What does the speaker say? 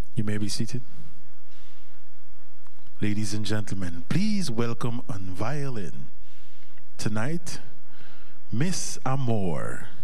You may be seated. Ladies and gentlemen, please welcome on violin tonight, Miss Amor.